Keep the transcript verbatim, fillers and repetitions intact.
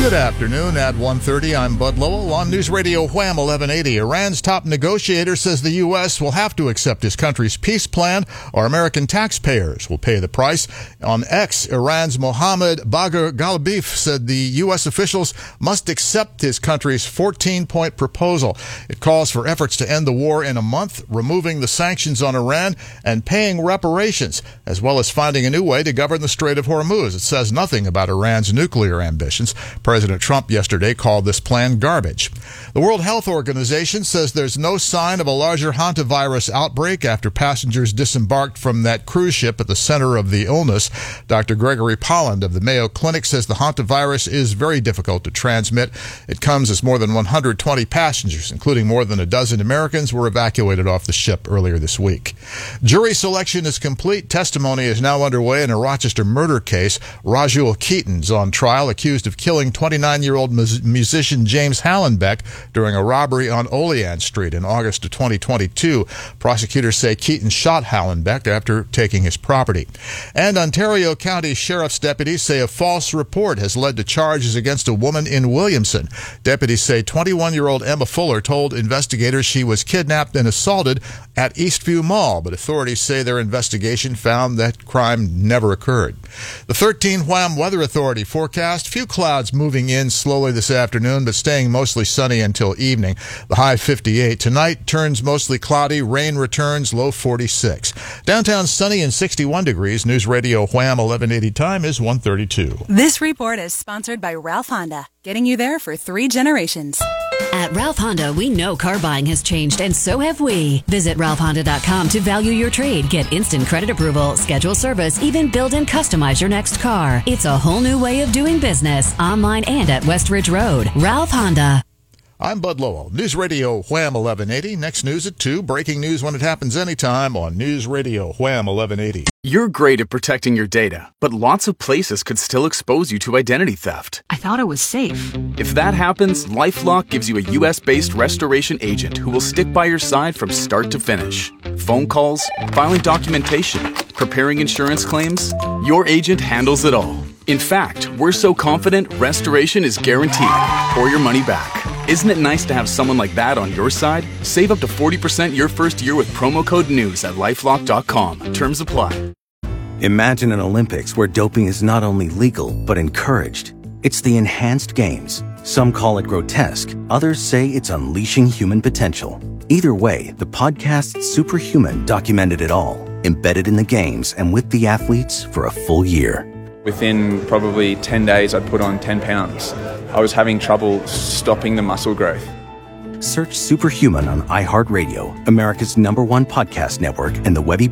Good afternoon. At one thirty, I'm Bud Lowell on News Radio Wham eleven eighty. Iran's top negotiator says the U S will have to accept his country's peace plan or American taxpayers will pay the price. On X, Iran's Mohammad Bagher Ghalibaf said the U S officials must accept his country's fourteen-point proposal. It calls for efforts to end the war in a month, removing the sanctions on Iran, and paying reparations, as well as finding a new way to govern the Strait of Hormuz. It says nothing about Iran's nuclear ambitions. President Trump yesterday called this plan garbage. The World Health Organization says there's no sign of a larger hantavirus outbreak after passengers disembarked from that cruise ship at the center of the illness. Doctor Gregory Polland of the Mayo Clinic says the hantavirus is very difficult to transmit. It comes as more than one hundred twenty passengers, including more than a dozen Americans, were evacuated off the ship earlier this week. Jury selection is complete. Testimony is now underway in a Rochester murder case. Rajul Keaton's on trial, accused of killing twenty-nine-year-old musician James Hallenbeck during a robbery on Olean Street in August of twenty twenty-two. Prosecutors say Keaton shot Hallenbeck after taking his property. And Ontario County Sheriff's deputies say a false report has led to charges against a woman in Williamson. Deputies say twenty-one-year-old Emma Fuller told investigators she was kidnapped and assaulted at Eastview Mall, but authorities say their investigation found that crime never occurred. The thirteen Wham Weather Authority forecast: few clouds moving in slowly this afternoon, but staying mostly sunny until evening. The high fifty-eight. Tonight turns mostly cloudy. Rain returns, low forty-six. Downtown sunny and sixty-one degrees. News Radio Wham eleven eighty. Time is one thirty-two. This report is sponsored by Ralph Honda, getting you there for three generations. At Ralph Honda, we know car buying has changed, and so have we. Visit ralph honda dot com to value your trade, get instant credit approval, schedule service, even build and customize your next car. It's a whole new way of doing business, online and at Westridge Road. Ralph Honda. I'm Bud Lowell. News Radio Wham eleven eighty. Next news at two. Breaking news when it happens anytime on News Radio Wham eleven eighty. You're great at protecting your data, but lots of places could still expose you to identity theft. I thought it was safe. If that happens, LifeLock gives you a U S-based restoration agent who will stick by your side from start to finish. Phone calls, filing documentation, preparing insurance claims, your agent handles it all. In fact, we're so confident restoration is guaranteed or your money back. Isn't it nice to have someone like that on your side? Save up to forty percent your first year with promo code NEWS at lifelock dot com. Terms apply. Imagine an Olympics where doping is not only legal, but encouraged. It's the enhanced games. Some call it grotesque. Others say it's unleashing human potential. Either way, the podcast Superhuman documented it all, embedded in the games and with the athletes for a full year. Within probably ten days, I'd put on ten pounds. I was having trouble stopping the muscle growth. Search Superhuman on iHeartRadio, America's number one podcast network, and the Webby